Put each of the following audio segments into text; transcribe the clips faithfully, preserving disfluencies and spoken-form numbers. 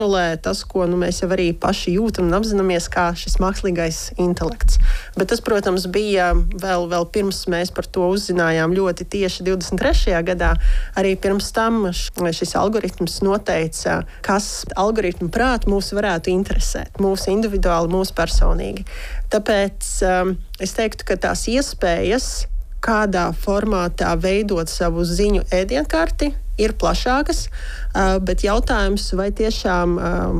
tas, ko nu, mēs jau arī paši jūtam un apzināmies, kā šis mākslīgais intelekts. Bet tas, protams, bija vēl, vēl pirms mēs par to uzzinājām ļoti tieši divdesmit trešajā gadā. Arī pirms tam šis algoritms noteica, kas algoritmu prāt mūs varētu interesēt, mūsu individuāli, mūsu personīgi. Tāpēc um, es teiktu, ka tās iespējas, kādā formātā veidot savu ziņu ēdienkarti, ir plašākas, bet jautājums, vai tiešām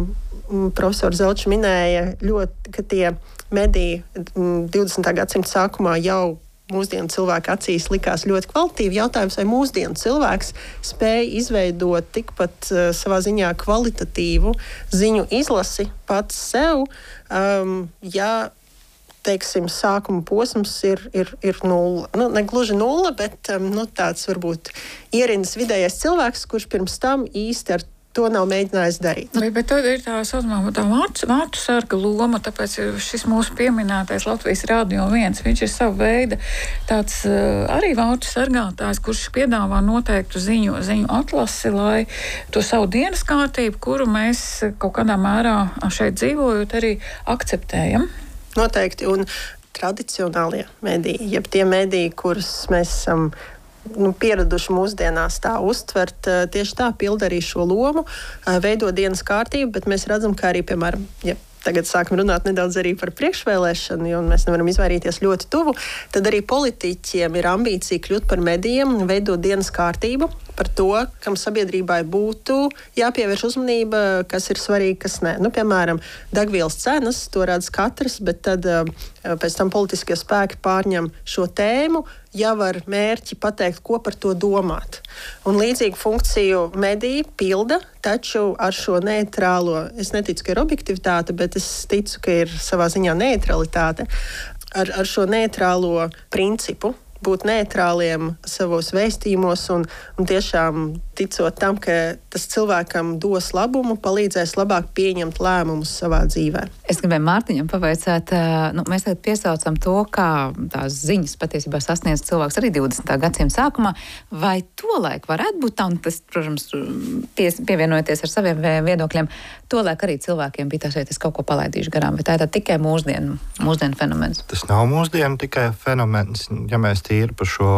profesors Zelčs minēja ļoti, ka tie mediji divdesmitā gadsimta sākumā jau mūsdienu cilvēku acīs likās ļoti kvalitatīvi. Jautājums, vai mūsdienu cilvēks spēja izveidot tikpat savā ziņā kvalitatīvu ziņu izlasi pats sev, um, ja teiksim, sākuma posms ir, ir, ir nulle. Nu, ne gluži nulle, bet um, nu, tāds varbūt ierindas vidējais cilvēks, kurš pirms tam īsti ar to nav mēģinājis darīt. Bet, bet tad ir tā saucamā tā vārtu, vārtu sarga loma, tāpēc šis mūsu pieminētais Latvijas Rādio viens, viņš ir sava veida tāds uh, arī vārtu sargātājs, kurš piedāvā noteiktu ziņu, ziņu atlasi, lai to savu dienas kārtību, kuru mēs kaut kādā mērā šeit dzīvojot arī akceptējam. Noteikti, un tradicionālie mediji, jeb tie mediji, kurus mēs esam nu, pieraduši mūsdienās tā uztvert, tieši tā pilda arī šo lomu, veido dienas kārtību, bet mēs redzam, ka arī, piemēram, ja tagad sākam runāt nedaudz arī par priekšvēlēšanu, jo mēs nevaram izvairīties ļoti tuvu, tad arī politiķiem ir ambīcija kļūt par medijiem un veidot dienas kārtību par to, kam sabiedrībai būtu jāpievērš uzmanība, kas ir svarīgi, kas nē. Nu, piemēram, degvielas cenas, to redz katrs, bet tad pēc tam politiskie spēki pārņem šo tēmu, jau ar mērķi pateikt, ko par to domāt. Un līdzīgu funkciju mediji pilda, taču ar šo neitrālo, es neticu, ka ir objektivitāte, bet es ticu, ka ir savā ziņā neutralitāte, ar, ar šo neitrālo principu, būt neitrāliem savos vēstījumos un, un tiešām ticot tam, ka tas cilvēkam dos labumu, palīdzēs labāk pieņemt lēmumus savā dzīvē. Es gribēju Mārtiņam pavaicāt, nu, mēs tagad piesaucam to, kā tās ziņas patiesībā sasniedz cilvēks arī divdesmitā gadsimta sākumā, vai tolaik varētu būt tā, un tas, protams, pie, pievienojoties ar saviem viedokļiem, tolaik arī cilvēkiem bija tā šeit, es kaut ko palaidīšu garām, vai tā ir tā tikai mūsdienu, mūsdienu fenomens? Tas nav mūsdienu tikai fenomens, ja mēs tīri par šo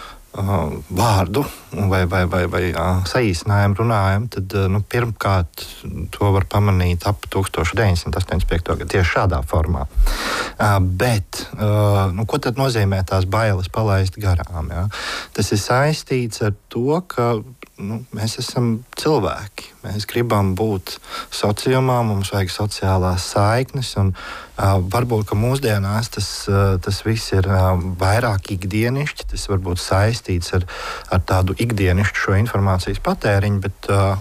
Uh, vārdu vai, vai, vai, vai uh, saīsinājumu runājam, tad uh, nu, pirmkārt to var pamanīt ap tukstovs deviņsimt astoņdesmit piekto gadu tieši šādā formā. Uh, bet, uh, nu, ko tad nozīmē tās bailes palaist garām? Ja? Tas ir saistīts ar to, ka nu, mēs esam cilvēki. Mēs gribam būt sociumā, mums vajag sociālās saiknes, un uh, varbūt, ka mūsdienās tas, uh, tas viss ir uh, vairāk ikdienišķi, tas varbūt saistīts ar, ar tādu ikdienišķu šo informācijas patēriņu, bet uh,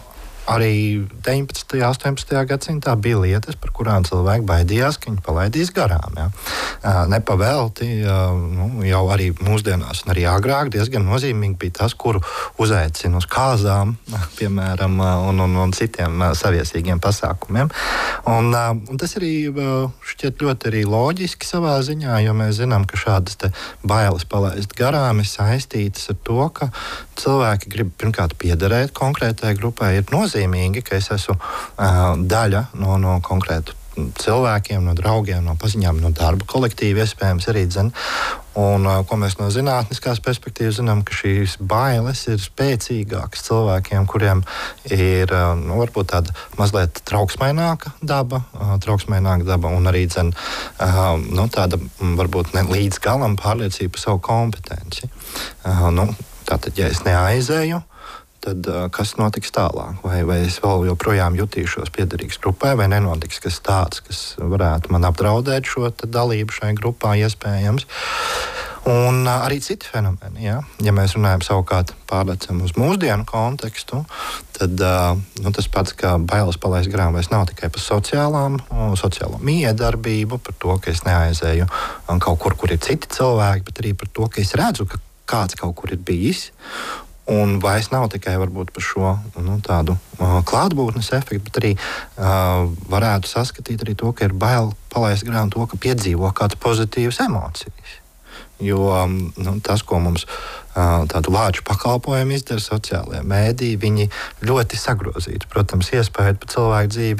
arī deviņpadsmitajā un astoņpadsmitajā gadsimtā bija lietas, par kurām cilvēki baidījās, ka viņi palaidīs garām. Ja? Nepavēlti, nu, jau arī mūsdienās un arī agrāk diezgan nozīmīgi bija tas, kuru uzaicina uz kāzām, piemēram, un, un, un citiem saviesīgiem pasākumiem. Un, un tas arī šķiet ļoti arī loģiski savā ziņā, jo mēs zinām, ka šādas te bailes palaist garām ir saistītas ar to, ka cilvēki grib pirmkārt piederēt konkrētai grupai, ir nozīmīgi, ka es esmu uh, daļa no, no konkrētu cilvēkiem, no draugiem, no paziņām, no darba kolektīva, iespējams arī dzen. Un, uh, ko mēs no zinātniskās perspektīvas zinām, ka šīs bailes ir spēcīgākas cilvēkiem, kuriem ir uh, nu, varbūt tāda mazliet trauksmaināka daba, uh, trauksmaināka daba un arī dzen, uh, nu, tāda varbūt ne līdz galam pārliecība par savu kompetenci. Uh, nu, tātad, ja es neaizēju, tad uh, kas notiks tālāk? Vai, vai es vēl joprojām jutīšos piederīgs grupai, vai nenotiks kas tāds, kas varētu man apdraudēt šo dalību šai grupā iespējams? Un uh, arī citi fenomeni. Ja? Ja mēs runājam savukārt pārlecam uz mūsdienu kontekstu, tad uh, nu, tas pats, ka bailes palaist garām vairs nav tikai par sociālām, uh, sociālo miedarbību, par to, ka es neaizēju um, kaut kur, kur ir citi cilvēki, bet arī par to, ka es redzu, ka kāds kaut kur ir bijis. Un vairs nav tikai varbūt par šo nu, tādu uh, klātbūtnes efektu, bet arī uh, varētu saskatīt arī to, ka ir bail palaist garām to, ka piedzīvo kādas pozitīvas emocijas. jo nu, tas, ko mums tādu vāču pakalpojumu izdara sociālajie mēdīji, viņi ļoti sagrozītu, protams, iespēju par cilvēku dzīvi